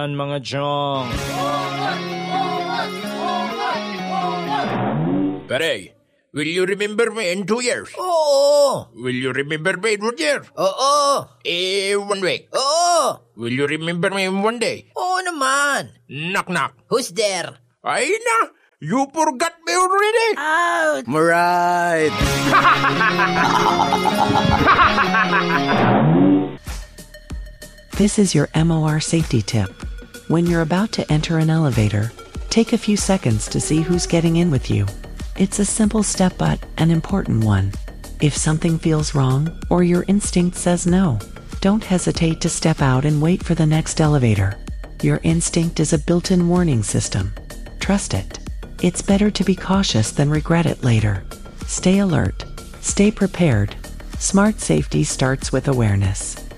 mga Jong. Pare, will you remember me in 2 years? Oo. Will you remember me in 1 year? Oo. 1 week? Oo. Will you remember me in 1 day? Oo naman. Knock knock. Who's there? Ay na, you forgot me already. Out. Right. This is your MOR safety tip. When you're about to enter an elevator, take a few seconds to see who's getting in with you. It's a simple step but an important one. If something feels wrong or your instinct says no, don't hesitate to step out and wait for the next elevator. Your instinct is a built-in warning system. Trust it. It's better to be cautious than regret it later. Stay alert. Stay prepared. Smart safety starts with awareness.